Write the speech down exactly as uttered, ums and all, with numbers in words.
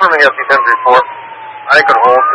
confirming S C ten three four. I could hold.